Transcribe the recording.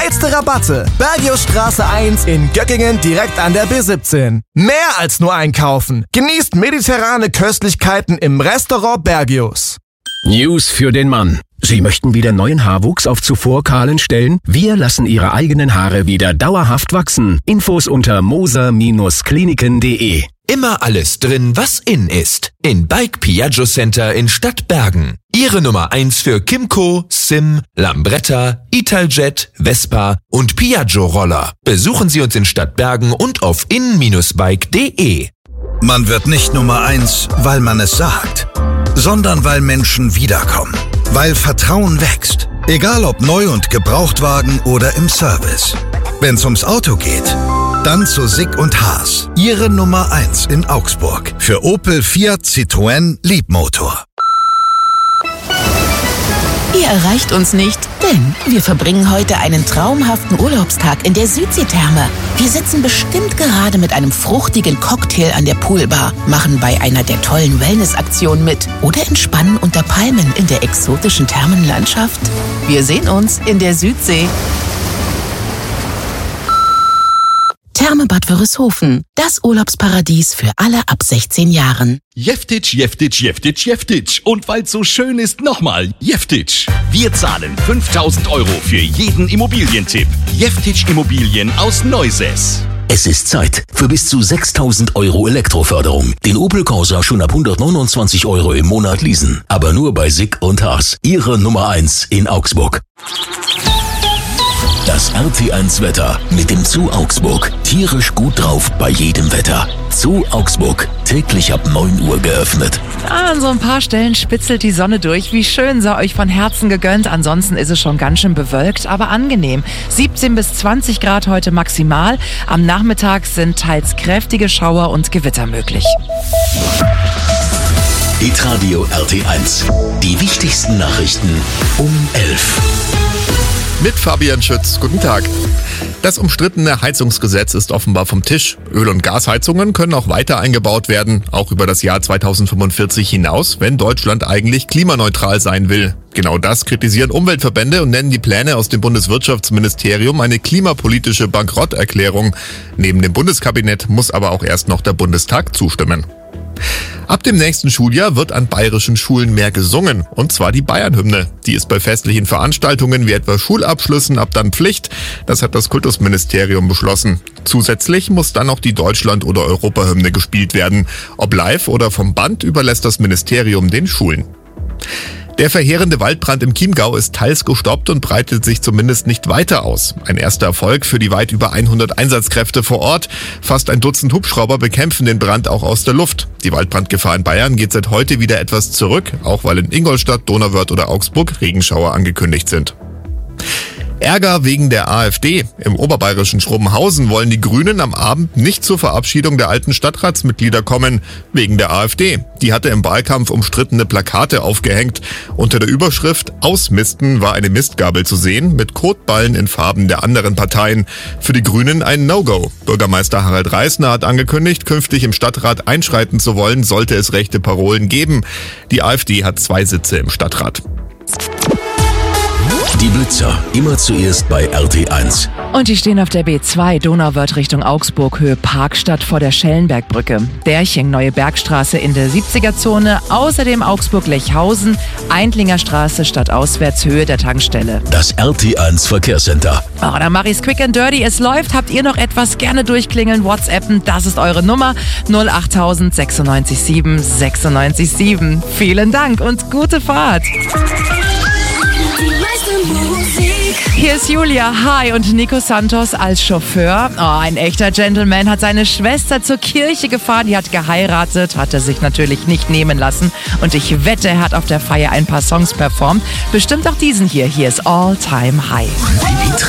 Geilste Rabatte. Bergiusstraße 1 in Göckingen direkt an der B17. Mehr als nur einkaufen. Genießt mediterrane Köstlichkeiten im Restaurant Bergius. News für den Mann. Sie möchten wieder neuen Haarwuchs auf zuvor kahlen Stellen? Wir lassen Ihre eigenen Haare wieder dauerhaft wachsen. Infos unter moser-kliniken.de. Immer alles drin, was in ist. In Bike Piaggio Center in Stadtbergen. Ihre Nummer 1 für Kymco, Sim, Lambretta, Italjet, Vespa und Piaggio-Roller. Besuchen Sie uns in Stadtbergen und auf in-bike.de. Man wird nicht Nummer 1, weil man es sagt, sondern weil Menschen wiederkommen. Weil Vertrauen wächst. Egal ob neu und Gebrauchtwagen oder im Service. Wenn's ums Auto geht, dann zu Sick und Haas. Ihre Nummer 1 in Augsburg. Für Opel, Fiat, Citroën, Leapmotor. Ihr erreicht uns nicht, denn wir verbringen heute einen traumhaften Urlaubstag in der Südseetherme. Wir sitzen bestimmt gerade mit einem fruchtigen Cocktail an der Poolbar, machen bei einer der tollen Wellnessaktionen mit oder entspannen unter Palmen in der exotischen Thermenlandschaft. Wir sehen uns in der Südsee. Therme Bad Wörishofen, das Urlaubsparadies für alle ab 16 Jahren. Jeftitsch, Jeftitsch, Jeftitsch, Jeftitsch. Und weil's so schön ist, nochmal Jeftitsch. Wir zahlen 5.000 € für jeden Immobilientipp. Jeftitsch Immobilien aus Neusäß. Es ist Zeit für bis zu 6.000 € Elektroförderung. Den Opel Corsa schon ab 129 € im Monat leasen. Aber nur bei Sick und Haas. Ihre Nummer 1 in Augsburg. Das RT1-Wetter mit dem Zoo Augsburg. Tierisch gut drauf bei jedem Wetter. Zoo Augsburg. Täglich ab 9 Uhr geöffnet. An so ein paar Stellen spitzelt die Sonne durch. Wie schön, sei euch von Herzen gegönnt. Ansonsten ist es schon ganz schön bewölkt, aber angenehm. 17 bis 20 Grad heute maximal. Am Nachmittag sind teils kräftige Schauer und Gewitter möglich. Hitradio RT1. Die wichtigsten Nachrichten um 11. Mit Fabian Schütz. Guten Tag. Das umstrittene Heizungsgesetz ist offenbar vom Tisch. Öl- und Gasheizungen können auch weiter eingebaut werden, auch über das Jahr 2045 hinaus, wenn Deutschland eigentlich klimaneutral sein will. Genau das kritisieren Umweltverbände und nennen die Pläne aus dem Bundeswirtschaftsministerium eine klimapolitische Bankrotterklärung. Neben dem Bundeskabinett muss aber auch erst noch der Bundestag zustimmen. Ab dem nächsten Schuljahr wird an bayerischen Schulen mehr gesungen, und zwar die Bayern-Hymne. Die ist bei festlichen Veranstaltungen wie etwa Schulabschlüssen ab dann Pflicht. Das hat das Kultusministerium beschlossen. Zusätzlich muss dann auch die Deutschland- oder Europahymne gespielt werden. Ob live oder vom Band, überlässt das Ministerium den Schulen. Der verheerende Waldbrand im Chiemgau ist teils gestoppt und breitet sich zumindest nicht weiter aus. Ein erster Erfolg für die weit über 100 Einsatzkräfte vor Ort. Fast ein Dutzend Hubschrauber bekämpfen den Brand auch aus der Luft. Die Waldbrandgefahr in Bayern geht seit heute wieder etwas zurück, auch weil in Ingolstadt, Donauwörth oder Augsburg Regenschauer angekündigt sind. Ärger wegen der AfD. Im oberbayerischen Schrobenhausen wollen die Grünen am Abend nicht zur Verabschiedung der alten Stadtratsmitglieder kommen. Wegen der AfD. Die hatte im Wahlkampf umstrittene Plakate aufgehängt. Unter der Überschrift "Ausmisten" war eine Mistgabel zu sehen, mit Kotballen in Farben der anderen Parteien. Für die Grünen ein No-Go. Bürgermeister Harald Reisner hat angekündigt, künftig im Stadtrat einschreiten zu wollen, sollte es rechte Parolen geben. Die AfD hat 2 Sitze im Stadtrat. Die Blitzer, immer zuerst bei RT1. Und die stehen auf der B2 Donauwörth Richtung Augsburg, Höhe Parkstadt vor der Schellenbergbrücke. Derching, Neue Bergstraße in der 70er-Zone, außerdem Augsburg-Lechhausen, Eindlinger Straße stadtauswärts, Höhe der Tankstelle. Das RT1 Verkehrscenter. Oh, dann mach ich's quick and dirty. Es läuft. Habt ihr noch etwas? Gerne durchklingeln, WhatsAppen. Das ist eure Nummer. 08000 96 7 96 7. Vielen Dank und gute Fahrt. Hier ist Julia, hi, und Nico Santos als Chauffeur. Oh, ein echter Gentleman, hat seine Schwester zur Kirche gefahren, die hat geheiratet, hat er sich natürlich nicht nehmen lassen. Und ich wette, er hat auf der Feier ein paar Songs performt. Bestimmt auch diesen hier. Hier ist All Time High.